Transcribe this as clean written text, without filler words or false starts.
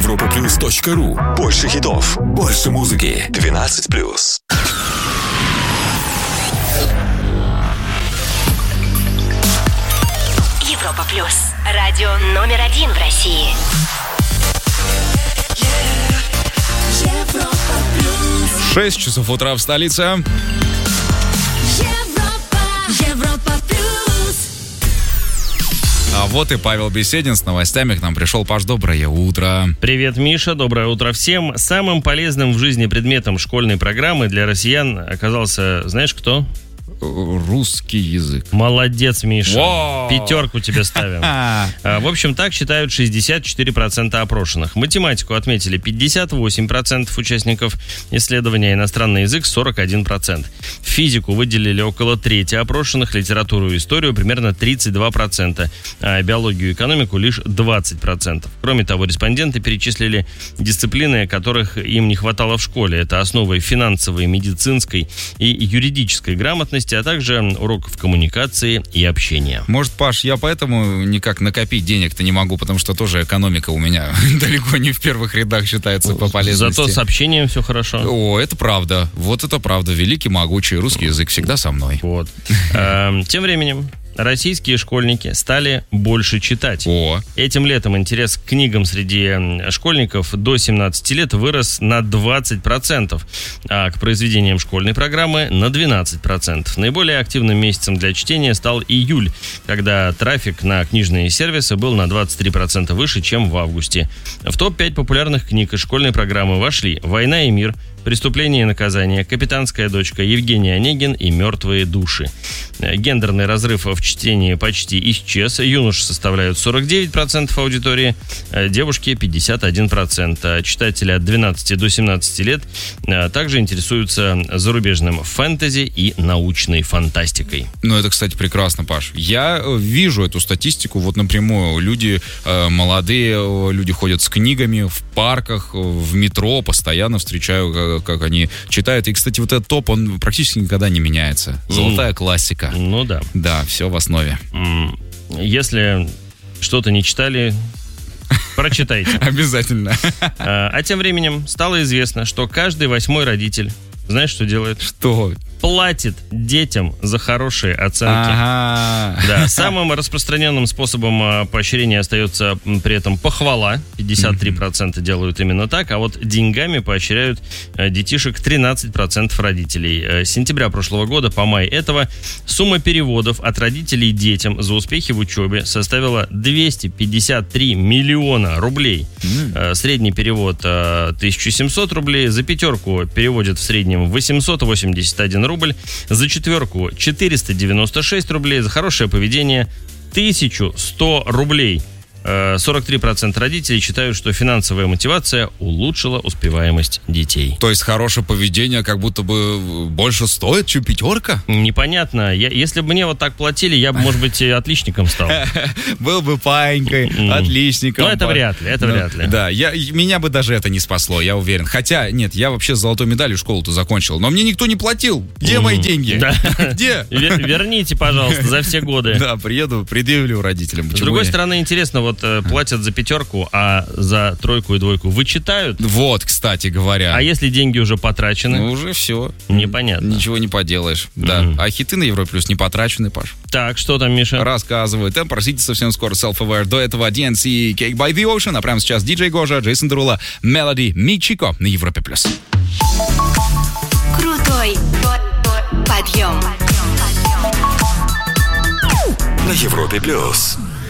europaplus.ru. Больше хитов, больше музыки. 12+. Европа Плюс. Радио номер 1 в России. Европа Плюс. 6 часов утра в столице. Европа Плюс. А вот и Павел Беседин с новостями к нам пришел. Паш, доброе утро. Привет, Миша, доброе утро всем. Самым полезным в жизни предметом школьной программы для россиян оказался, знаешь кто? Русский язык. Молодец, Миша. Вау! 5 тебе ставим. В общем, так считают 64% опрошенных. Математику отметили 58% участников исследования, иностранный язык 41%. Физику выделили около трети опрошенных, литературу и историю примерно 32%, а биологию и экономику лишь 20%. Кроме того, респонденты перечислили дисциплины, которых им не хватало в школе. Это основы финансовой, медицинской и юридической грамотности, а также уроков коммуникации и общения. Может, Паш, я поэтому никак накопить денег-то не могу, потому что тоже экономика у меня далеко не в первых рядах считается по полезности. Зато с общением все хорошо. О, это правда. Вот это правда. Великий, могучий русский язык всегда со мной. Вот. Тем временем российские школьники стали больше читать. О. Этим летом интерес к книгам среди школьников до 17 лет вырос на 20%, а к произведениям школьной программы на 12%. Наиболее активным месяцем для чтения стал июль, когда трафик на книжные сервисы был на 23% выше, чем в августе. В топ-5 популярных книг из школьной программы вошли «Война и мир», «Преступление и наказание», «Капитанская дочка», Евгений Онегин и «Мертвые души». Гендерный разрыв в чтении почти исчез. Юноши составляют 49% аудитории, девушки 51%. Читатели от 12 до 17 лет также интересуются зарубежным фэнтези и научной фантастикой. Ну, это, кстати, прекрасно, Паш. Я вижу эту статистику вот напрямую. Люди молодые, люди ходят с книгами в парках, в метро, постоянно встречаю, как они читают. И, кстати, вот этот топ, он практически никогда не меняется. Золотая классика. Ну да. Да, все в основе. Если что-то не читали, прочитайте. Обязательно. А тем временем стало известно, что каждый 8-й родитель, знаешь, что делает? Что? Платит детям за хорошие оценки. Ага. Да, самым распространенным способом поощрения остается при этом похвала. 53% делают именно так, а вот деньгами поощряют детишек 13% родителей. С сентября прошлого года по май этого сумма переводов от родителей детям за успехи в учебе составила 253 миллиона рублей. Средний перевод 1700 рублей. За пятерку переводят в среднем 881 рубль, за четверку 496 рублей, за хорошее поведение 1100 рублей. 43% родителей считают, что финансовая мотивация улучшила успеваемость детей. То есть хорошее поведение как будто бы больше стоит, чем пятерка? Непонятно. Если бы мне вот так платили, я бы, может быть, отличником стал. Был бы паинькой, отличником. Но это вряд ли, вряд ли. Да, меня бы даже это не спасло, я уверен. Хотя, нет, я вообще с золотой медалью школу-то закончил, но мне никто не платил. Где мои деньги? Где? Верните, пожалуйста, за все годы. Да, приеду, предъявлю родителям. С другой стороны, интересно, вот платят за пятерку, а за тройку и двойку вычитают? Вот, кстати говоря. А если деньги уже потрачены? Ну, уже все. Непонятно. Ничего не поделаешь. Да. А хиты на Европе Плюс не потрачены, Паш. Так, что там, Миша? Рассказывай. Там просите совсем скоро Self-Aware. До этого DNC, Cake by the Ocean. А прямо сейчас DJ Гожа, Джейсон Дерула, Melody, Мичико на Европе Плюс. Крутой подъем. На Европе Плюс.